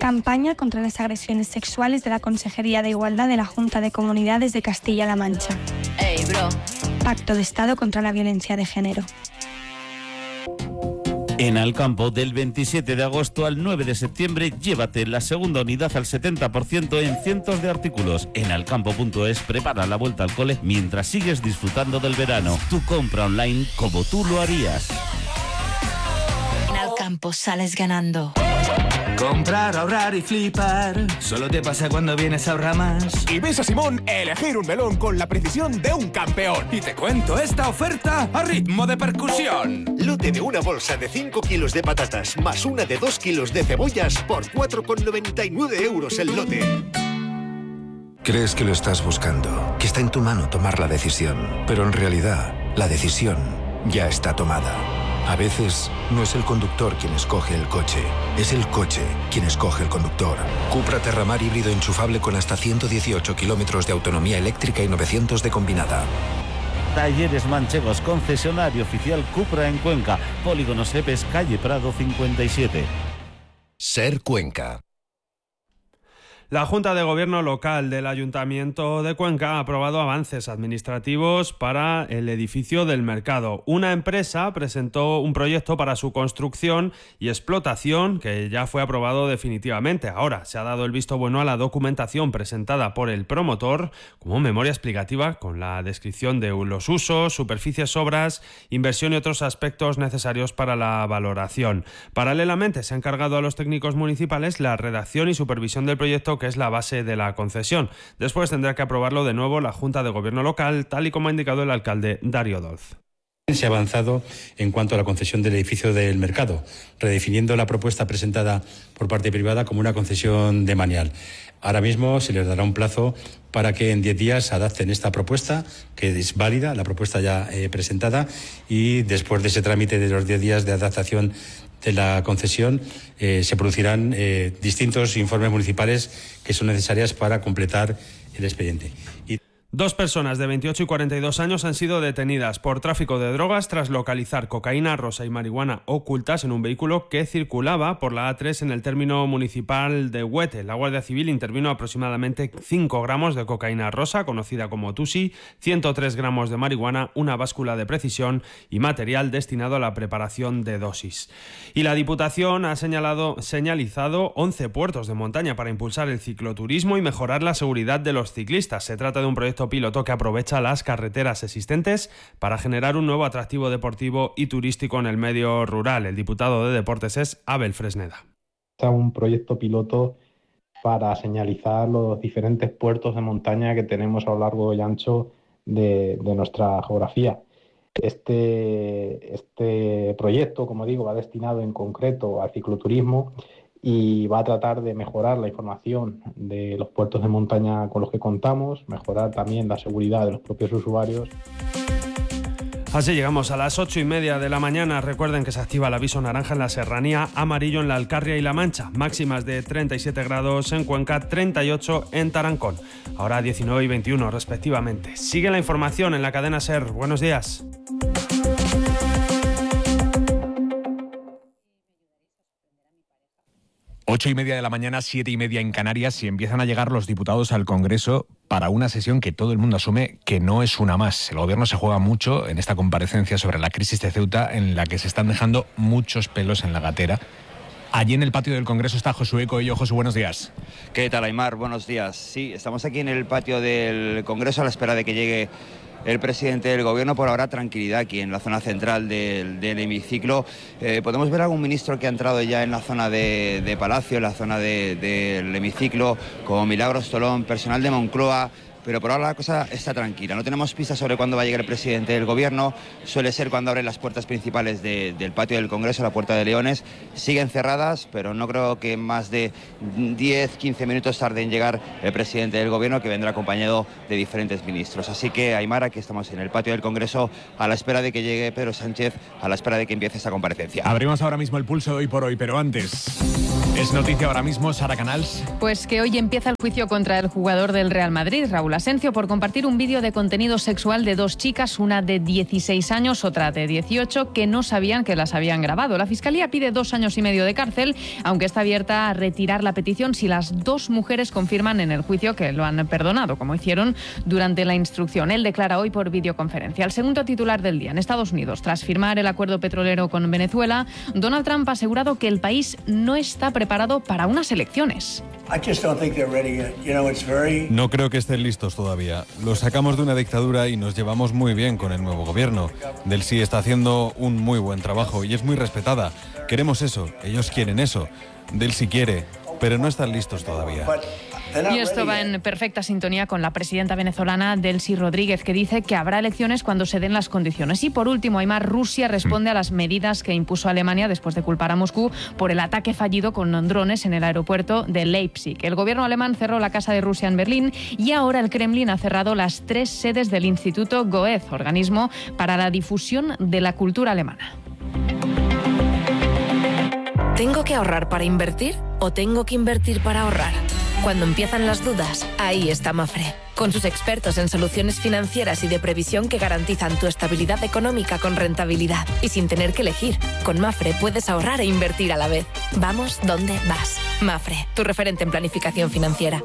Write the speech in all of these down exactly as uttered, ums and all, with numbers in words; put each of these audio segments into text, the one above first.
Campaña contra las agresiones sexuales de la Consejería de Igualdad de la Junta de Comunidades de Castilla-La Mancha. Hey, bro. Pacto de Estado contra la violencia de género. En Alcampo, del veintisiete de agosto al nueve de septiembre, llévate la segunda unidad al setenta por ciento en cientos de artículos. En alcampo punto es prepara la vuelta al cole mientras sigues disfrutando del verano. Tú compra online como tú lo harías. En Alcampo sales ganando. Comprar, ahorrar y flipar solo te pasa cuando vienes a Ahorramás. Y ves a Simón elegir un melón con la precisión de un campeón. Y te cuento esta oferta a ritmo de percusión. Lote de una bolsa de cinco kilos de patatas más una de dos kilos de cebollas por cuatro con noventa y nueve euros el lote. Crees que lo estás buscando, que está en tu mano tomar la decisión, pero en realidad la decisión ya está tomada. A veces no es el conductor quien escoge el coche, es el coche quien escoge el conductor. Cupra Terramar híbrido enchufable con hasta ciento dieciocho kilómetros de autonomía eléctrica y novecientos de combinada. Talleres Manchegos, concesionario oficial Cupra en Cuenca. Polígono Sepes, calle Prado cincuenta y siete. Ser Cuenca. La Junta de Gobierno Local del Ayuntamiento de Cuenca ha aprobado avances administrativos para el edificio del Mercado. Una empresa presentó un proyecto para su construcción y explotación que ya fue aprobado definitivamente. Ahora se ha dado el visto bueno a la documentación presentada por el promotor como memoria explicativa con la descripción de los usos, superficies, obras, inversión y otros aspectos necesarios para la valoración. Paralelamente se ha encargado a los técnicos municipales la redacción y supervisión del proyecto, que es la base de la concesión. Después tendrá que aprobarlo de nuevo la Junta de Gobierno Local, tal y como ha indicado el alcalde Darío Dolz. Se ha avanzado en cuanto a la concesión del edificio del Mercado, redefiniendo la propuesta presentada por parte privada como una concesión demanial. Ahora mismo se les dará un plazo para que en diez días adapten esta propuesta, que es válida, la propuesta ya eh, presentada, y después de ese trámite de los diez días de adaptación de la concesión eh, se producirán eh, distintos informes municipales que son necesarias para completar el expediente. Y Dos personas de veintiocho y cuarenta y dos años han sido detenidas por tráfico de drogas tras localizar cocaína rosa y marihuana ocultas en un vehículo que circulaba por la A tres en el término municipal de Huete. La Guardia Civil intervino aproximadamente cinco gramos de cocaína rosa, conocida como Tusi, ciento tres gramos de marihuana, una báscula de precisión y material destinado a la preparación de dosis. Y la Diputación ha señalado, señalizado once puertos de montaña para impulsar el cicloturismo y mejorar la seguridad de los ciclistas. Se trata de un proyecto piloto que aprovecha las carreteras existentes para generar un nuevo atractivo deportivo y turístico en el medio rural. El diputado de Deportes es Abel Fresneda. Es un proyecto piloto para señalizar los diferentes puertos de montaña que tenemos a lo largo y ancho de, de nuestra geografía. Este, este proyecto, como digo, va destinado en concreto al cicloturismo y va a tratar de mejorar la información de los puertos de montaña con los que contamos, mejorar también la seguridad de los propios usuarios. Así llegamos a las ocho y media de la mañana. Recuerden que se activa el aviso naranja en la Serranía, amarillo en la Alcarria y La Mancha. Máximas de treinta y siete grados en Cuenca, treinta y ocho en Tarancón. Ahora diecinueve y veintiuno respectivamente. Sigue la información en la cadena SER. Buenos días. Ocho y media de la mañana, siete y media en Canarias, y empiezan a llegar los diputados al Congreso para una sesión que todo el mundo asume que no es una más. El Gobierno se juega mucho en esta comparecencia sobre la crisis de Ceuta, en la que se están dejando muchos pelos en la gatera. Allí en el patio del Congreso está Josué Coello. Josu, buenos días. ¿Qué tal, Aymar? Buenos días. Sí, estamos aquí en el patio del Congreso a la espera de que llegue el presidente del Gobierno. Por ahora tranquilidad aquí en la zona central del, del hemiciclo. Eh, podemos ver algún ministro que ha entrado ya en la zona de, de Palacio, en la zona de, del hemiciclo, como Milagros Tolón, personal de Moncloa. Pero por ahora la cosa está tranquila. No tenemos pistas sobre cuándo va a llegar el presidente del Gobierno. Suele ser cuando abren las puertas principales de, del patio del Congreso, la Puerta de Leones. Siguen cerradas, pero no creo que más de diez, quince minutos tarde en llegar el presidente del Gobierno, que vendrá acompañado de diferentes ministros. Así que, Aymar, aquí estamos en el patio del Congreso a la espera de que llegue Pedro Sánchez, a la espera de que empiece esta comparecencia. Abrimos ahora mismo el pulso de Hoy por Hoy, pero antes... Es noticia ahora mismo, Sara Canals. Pues que hoy empieza el juicio contra el jugador del Real Madrid, Raúl Asencio, por compartir un vídeo de contenido sexual de dos chicas, una de dieciséis años, otra de dieciocho, que no sabían que las habían grabado. La Fiscalía pide dos años y medio de cárcel, aunque está abierta a retirar la petición si las dos mujeres confirman en el juicio que lo han perdonado, como hicieron durante la instrucción. Él declara hoy por videoconferencia. El segundo titular del día en Estados Unidos. Tras firmar el acuerdo petrolero con Venezuela, Donald Trump ha asegurado que el país no está preparado preparado para unas elecciones. No creo que estén listos todavía. Los sacamos de una dictadura y nos llevamos muy bien con el nuevo gobierno. Delcy está haciendo un muy buen trabajo y es muy respetada. Queremos eso, ellos quieren eso. Delcy quiere, pero no están listos todavía. Y esto va en perfecta sintonía con la presidenta venezolana Delcy Rodríguez, que dice que habrá elecciones cuando se den las condiciones. Y por último, Aymar, Rusia responde a las medidas que impuso Alemania después de culpar a Moscú por el ataque fallido con drones en el aeropuerto de Leipzig. El gobierno alemán cerró la Casa de Rusia en Berlín y ahora el Kremlin ha cerrado las tres sedes del Instituto Goethe, organismo para la difusión de la cultura alemana. ¿Tengo que ahorrar para invertir o tengo que invertir para ahorrar? Cuando empiezan las dudas, ahí está Mafre, con sus expertos en soluciones financieras y de previsión que garantizan tu estabilidad económica con rentabilidad y sin tener que elegir. Con Mafre puedes ahorrar e invertir a la vez. Vamos donde vas. Mafre, tu referente en planificación financiera.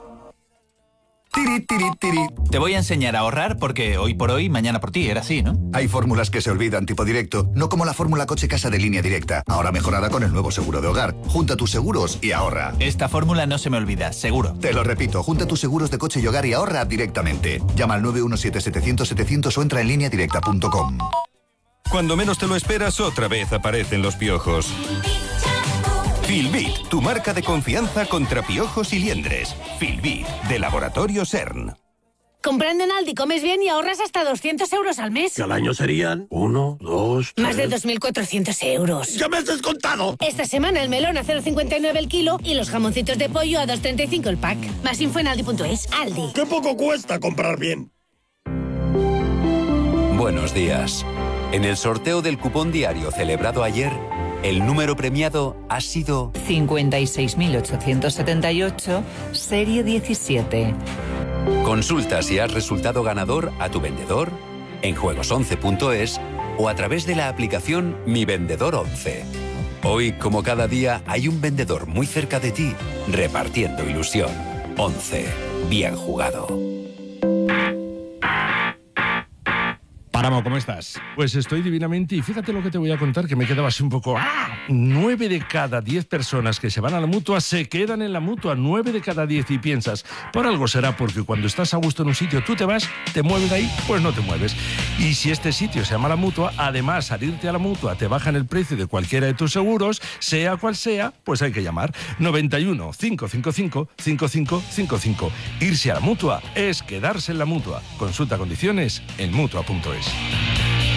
Tiri, tiri, tiri. Te voy a enseñar a ahorrar porque hoy por hoy, mañana por ti, era así, ¿no? Hay fórmulas que se olvidan tipo directo, no como la fórmula coche-casa de Línea Directa, ahora mejorada con el nuevo seguro de hogar. Junta tus seguros y ahorra. Esta fórmula no se me olvida, seguro. Te lo repito, junta tus seguros de coche y hogar y ahorra directamente. Llama al nueve uno siete, setecientos, setecientos o entra en línea directa punto com. Cuando menos te lo esperas, otra vez aparecen los piojos. Filbit, tu marca de confianza contra piojos y liendres. Filbit, de Laboratorio CERN. Comprando en Aldi comes bien y ahorras hasta doscientos euros al mes. Que al año serían uno, dos, tres... Más de dos mil cuatrocientos euros. ¡Ya me has descontado! Esta semana el melón a cero coma cincuenta y nueve el kilo y los jamoncitos de pollo a dos coma treinta y cinco el pack. Más info en aldi punto es. Aldi. ¡Qué poco cuesta comprar bien! Buenos días. En el sorteo del cupón diario celebrado ayer, el número premiado ha sido cincuenta y seis mil ochocientos setenta y ocho, serie diecisiete. Consulta si has resultado ganador a tu vendedor, en juegos once punto es o a través de la aplicación Mi Vendedor once. Hoy, como cada día, hay un vendedor muy cerca de ti repartiendo ilusión. once. Bien jugado. Páramo, ¿cómo estás? Pues estoy divinamente y fíjate lo que te voy a contar, que me quedaba así un poco... ¡Ah! Nueve de cada diez personas que se van a la Mutua se quedan en la Mutua. Nueve de cada diez y piensas, por algo será, porque cuando estás a gusto en un sitio tú te vas, te mueves de ahí, pues no te mueves. Y si este sitio se llama la Mutua, además al irte a la Mutua te bajan el precio de cualquiera de tus seguros, sea cual sea, pues hay que llamar. noventa y uno, cinco cinco cinco, cinco cinco cinco cinco. Irse a la Mutua es quedarse en la Mutua. Consulta condiciones en mutua punto es.